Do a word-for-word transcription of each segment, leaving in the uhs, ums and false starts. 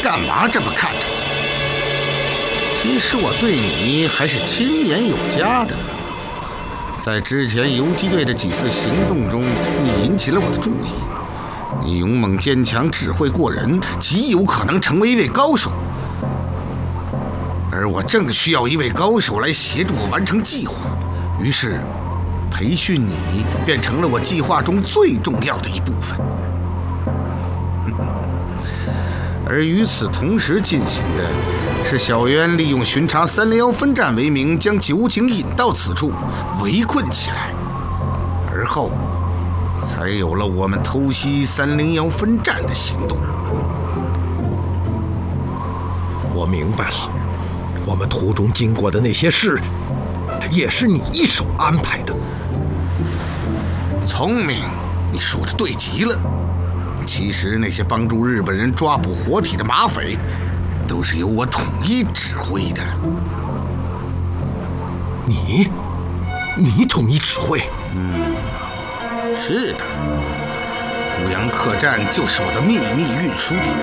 干嘛这么看着我？其实我对你还是亲眼有加的。在之前游击队的几次行动中，你引起了我的注意。你勇猛坚强，智慧过人，极有可能成为一位高手。而我正需要一位高手来协助我完成计划，于是培训你变成了我计划中最重要的一部分。而与此同时进行的是小渊利用巡查三零幺分站为名，将酒井引到此处，围困起来，而后才有了我们偷袭三零幺分站的行动。 我明白了，我们途中经过的那些事，也是你一手安排的。 聪明，你说的对极了。其实那些帮助日本人抓捕活体的马匪，都是由我统一指挥的。 你，你统一指挥？ 嗯，是的。古阳客栈就是我的秘密运输点。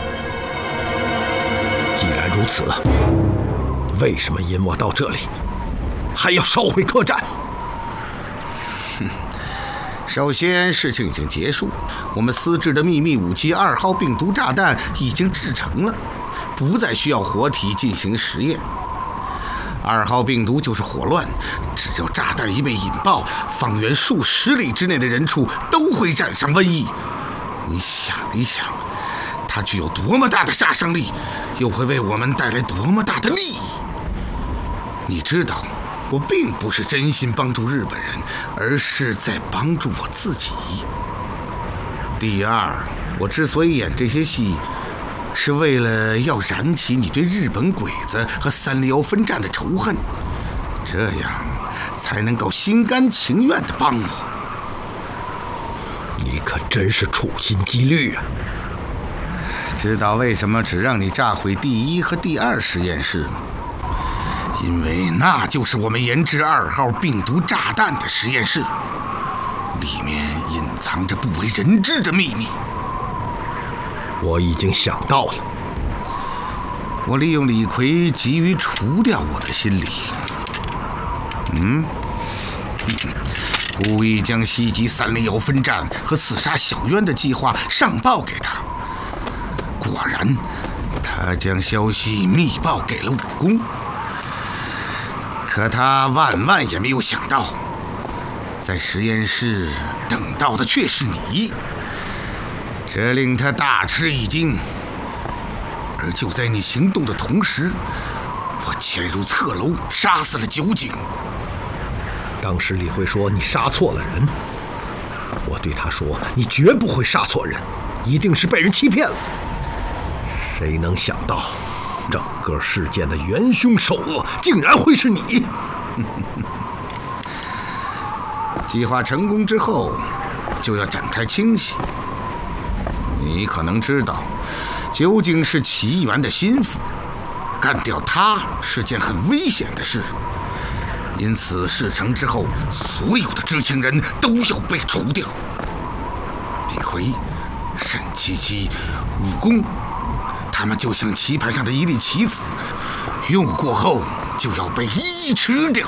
既然如此，为什么引我到这里，还要烧毁客栈？ 哼。首先，事情已经结束，我们私制的秘密武器二号病毒炸弹已经制成了，不再需要活体进行实验。二号病毒就是火乱，只要炸弹一被引爆，方圆数十里之内的人畜都会染上瘟疫。你想一想，它具有多么大的杀伤力，又会为我们带来多么大的利益？你知道，我并不是真心帮助日本人，而是在帮助我自己。第二，我之所以演这些戏，是为了要燃起你对日本鬼子和三零幺分站的仇恨，这样才能够心甘情愿地帮我。 你可真是处心积虑啊！ 知道为什么只让你炸毁第一和第二实验室吗？因为那就是我们研制二号病毒炸弹的实验室，里面隐藏着不为人知的秘密。 我已经想到了。 我利用李逵急于除掉我的心理，嗯，故意将袭击三零幺分站和刺杀小渊的计划上报给他。果然，他将消息密报给了武功。可他万万也没有想到，在实验室等到的却是你，这令他大吃一惊。而就在你行动的同时，我潜入侧楼，杀死了酒井。 当时李逵说你杀错了人，我对他说你绝不会杀错人，一定是被人欺骗了。谁能想到，整个事件的元凶首恶竟然会是你！ 计划成功之后，就要展开清洗。你可能知道，酒井是祁一元的心腹，干掉他是件很危险的事。因此，事成之后，所有的知情人都要被除掉。李逵、沈七七、武功，他们就像棋盘上的一粒棋子，用过后就要被一一吃掉。